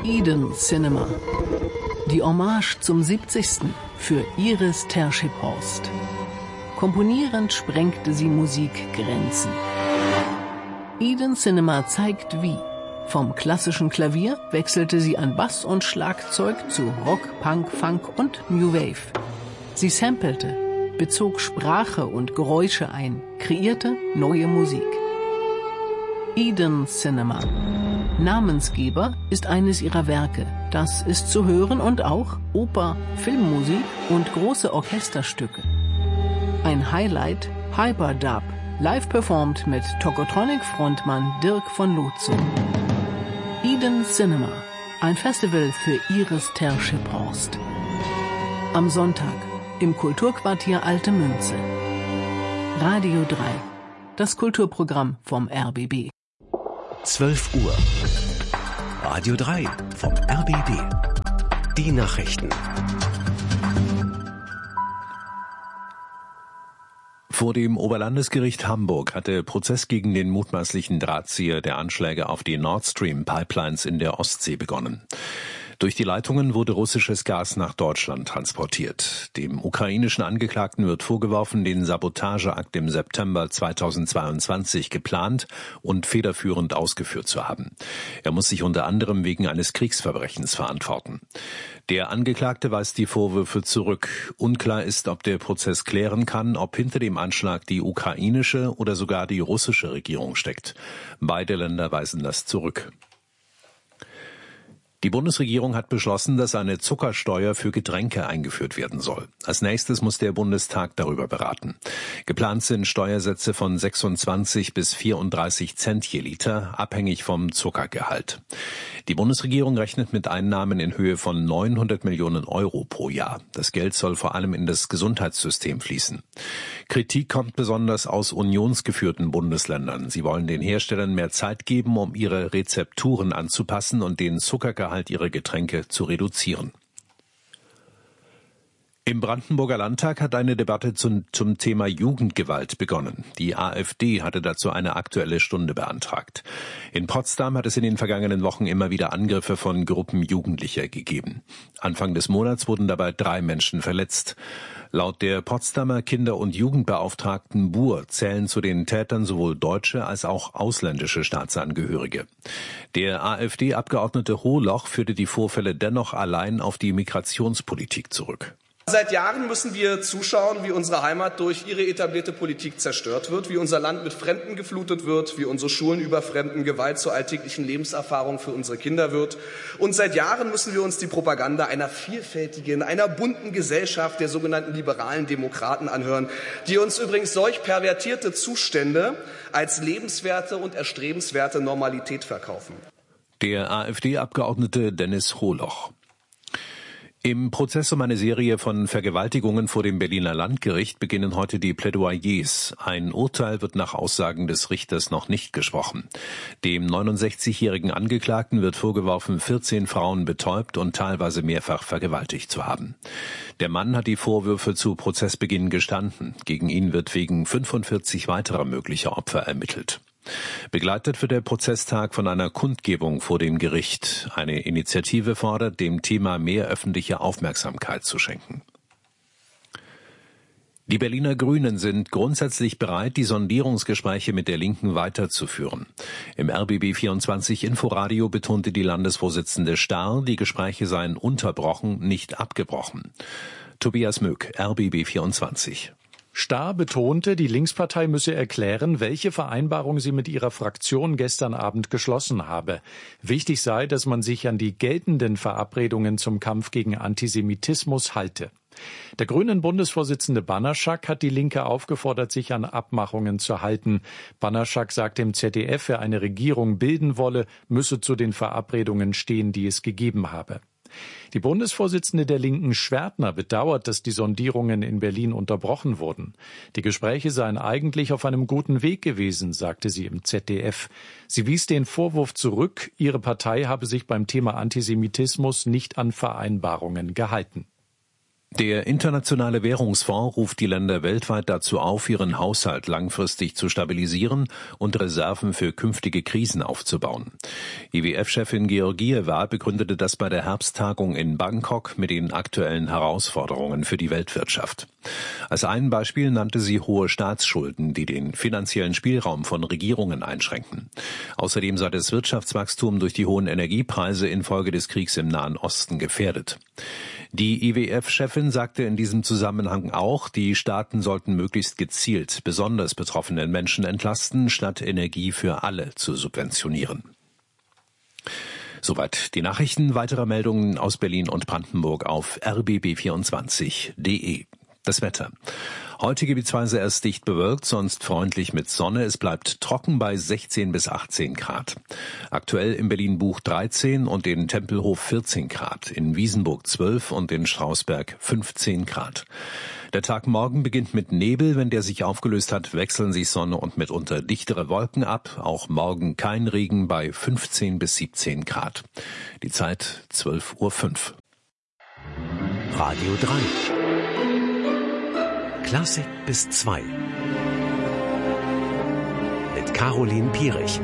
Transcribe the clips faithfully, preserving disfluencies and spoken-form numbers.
Eden Cinema. Die Hommage zum siebzigsten für Iris Terschip-Horst. Komponierend sprengte sie Musikgrenzen. Eden Cinema zeigt wie. Vom klassischen Klavier wechselte sie an Bass und Schlagzeug zu Rock, Punk, Funk und New Wave. Sie sampelte, bezog Sprache und Geräusche ein, kreierte neue Musik. Eden Cinema. Namensgeber ist eines ihrer Werke. Das ist zu hören und auch Oper, Filmmusik und große Orchesterstücke. Ein Highlight, Hyperdub, live performt mit Tokotronic-Frontmann Dirk von Lotzo. Eden Cinema, ein Festival für Iris Terschip-Horst. Am Sonntag im Kulturquartier Alte Münze. Radio drei, das Kulturprogramm vom R B B. zwölf Uhr. Radio drei vom R B B. Die Nachrichten. Vor dem Oberlandesgericht Hamburg hat der Prozess gegen den mutmaßlichen Drahtzieher der Anschläge auf die Nord Stream Pipelines in der Ostsee begonnen. Durch die Leitungen wurde russisches Gas nach Deutschland transportiert. Dem ukrainischen Angeklagten wird vorgeworfen, den Sabotageakt im September zweitausendzweiundzwanzig geplant und federführend ausgeführt zu haben. Er muss sich unter anderem wegen eines Kriegsverbrechens verantworten. Der Angeklagte weist die Vorwürfe zurück. Unklar ist, ob der Prozess klären kann, ob hinter dem Anschlag die ukrainische oder sogar die russische Regierung steckt. Beide Länder weisen das zurück. Die Bundesregierung hat beschlossen, dass eine Zuckersteuer für Getränke eingeführt werden soll. Als nächstes muss der Bundestag darüber beraten. Geplant sind Steuersätze von sechsundzwanzig bis vierunddreißig Cent je Liter, abhängig vom Zuckergehalt. Die Bundesregierung rechnet mit Einnahmen in Höhe von neunhundert Millionen Euro pro Jahr. Das Geld soll vor allem in das Gesundheitssystem fließen. Kritik kommt besonders aus unionsgeführten Bundesländern. Sie wollen den Herstellern mehr Zeit geben, um ihre Rezepturen anzupassen und den Zuckergehalt ihrer Getränke zu reduzieren. Im Brandenburger Landtag hat eine Debatte zum, zum Thema Jugendgewalt begonnen. Die AfD hatte dazu eine Aktuelle Stunde beantragt. In Potsdam hat es in den vergangenen Wochen immer wieder Angriffe von Gruppen Jugendlicher gegeben. Anfang des Monats wurden dabei drei Menschen verletzt. Laut der Potsdamer Kinder- und Jugendbeauftragten Buhr zählen zu den Tätern sowohl deutsche als auch ausländische Staatsangehörige. Der AfD-Abgeordnete Hohloch führte die Vorfälle dennoch allein auf die Migrationspolitik zurück. Seit Jahren müssen wir zuschauen, wie unsere Heimat durch ihre etablierte Politik zerstört wird, wie unser Land mit Fremden geflutet wird, wie unsere Schulen überfremden, Gewalt zur alltäglichen Lebenserfahrung für unsere Kinder wird. Und seit Jahren müssen wir uns die Propaganda einer vielfältigen, einer bunten Gesellschaft der sogenannten liberalen Demokraten anhören, die uns übrigens solch pervertierte Zustände als lebenswerte und erstrebenswerte Normalität verkaufen. Der AfD-Abgeordnete Dennis Hohloch. Im Prozess um eine Serie von Vergewaltigungen vor dem Berliner Landgericht beginnen heute die Plädoyers. Ein Urteil wird nach Aussagen des Richters noch nicht gesprochen. Dem neunundsechzigjährigen Angeklagten wird vorgeworfen, vierzehn Frauen betäubt und teilweise mehrfach vergewaltigt zu haben. Der Mann hat die Vorwürfe zu Prozessbeginn gestanden. Gegen ihn wird wegen fünfundvierzig weiterer möglicher Opfer ermittelt. Begleitet wird der Prozesstag von einer Kundgebung vor dem Gericht. Eine Initiative fordert, dem Thema mehr öffentliche Aufmerksamkeit zu schenken. Die Berliner Grünen sind grundsätzlich bereit, die Sondierungsgespräche mit der Linken weiterzuführen. Im R B B vierundzwanzig Inforadio betonte die Landesvorsitzende Starr, die Gespräche seien unterbrochen, nicht abgebrochen. Tobias Möck, R B B vierundzwanzig. Starr betonte, die Linkspartei müsse erklären, welche Vereinbarung sie mit ihrer Fraktion gestern Abend geschlossen habe. Wichtig sei, dass man sich an die geltenden Verabredungen zum Kampf gegen Antisemitismus halte. Der Grünen Bundesvorsitzende Banaschak hat die Linke aufgefordert, sich an Abmachungen zu halten. Banaschak sagt im Z D F, wer eine Regierung bilden wolle, müsse zu den Verabredungen stehen, die es gegeben habe. Die Bundesvorsitzende der Linken Schwertner bedauert, dass die Sondierungen in Berlin unterbrochen wurden. Die Gespräche seien eigentlich auf einem guten Weg gewesen, sagte sie im Z D F. Sie wies den Vorwurf zurück, ihre Partei habe sich beim Thema Antisemitismus nicht an Vereinbarungen gehalten. Der Internationale Währungsfonds ruft die Länder weltweit dazu auf, ihren Haushalt langfristig zu stabilisieren und Reserven für künftige Krisen aufzubauen. I W F-Chefin Georgieva begründete das bei der Herbsttagung in Bangkok mit den aktuellen Herausforderungen für die Weltwirtschaft. Als ein Beispiel nannte sie hohe Staatsschulden, die den finanziellen Spielraum von Regierungen einschränken. Außerdem sei das Wirtschaftswachstum durch die hohen Energiepreise infolge des Kriegs im Nahen Osten gefährdet. Die I W F-Chefin sagte in diesem Zusammenhang auch, die Staaten sollten möglichst gezielt besonders betroffenen Menschen entlasten, statt Energie für alle zu subventionieren. Soweit die Nachrichten. Weitere Meldungen aus Berlin und Brandenburg auf r b b vierundzwanzig punkt d e. Das Wetter. Heute gebietsweise erst dicht bewölkt, sonst freundlich mit Sonne. Es bleibt trocken bei sechzehn bis achtzehn Grad. Aktuell in Berlin-Buch dreizehn und in Tempelhof vierzehn Grad, in Wiesenburg zwölf und in Strausberg fünfzehn Grad. Der Tag morgen beginnt mit Nebel. Wenn der sich aufgelöst hat, wechseln sich Sonne und mitunter dichtere Wolken ab. Auch morgen kein Regen bei fünfzehn bis siebzehn Grad. Die Zeit zwölf Uhr fünf. Radio drei. Klassik bis zwei. Mit Caroline Pierich.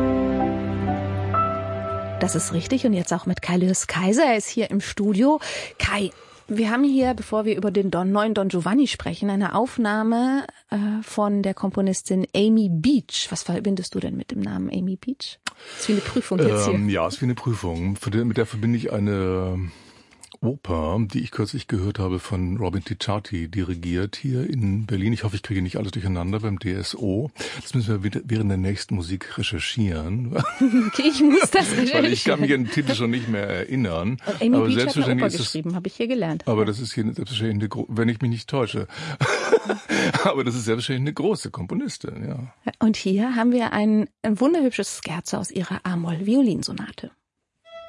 Das ist richtig und jetzt auch mit Kai Lewis Kaiser. Er ist hier im Studio. Kai, wir haben hier, bevor wir über den Don, neuen Don Giovanni sprechen, eine Aufnahme äh, von der Komponistin Amy Beach. Was verbindest du denn mit dem Namen Amy Beach? Das ist wie eine Prüfung jetzt ähm, hier. Ja, es ist wie eine Prüfung. Mit der verbinde ich eine Oper, die ich kürzlich gehört habe, von Robin Ticciati dirigiert hier in Berlin. Ich hoffe, ich kriege nicht alles durcheinander beim D S O. Das müssen wir während der nächsten Musik recherchieren. Okay, ich muss das recherchieren. Weil ich kann mich an den Titel schon nicht mehr erinnern. Und Amy aber Beach hat eine Oper ist geschrieben, habe ich hier gelernt. Aber das ist hier selbstverständlich, eine, wenn ich mich nicht täusche. Aber das ist selbstverständlich eine große Komponistin, ja. Und hier haben wir ein, ein wunderhübsches Scherzo aus ihrer A-Moll-Violinsonate.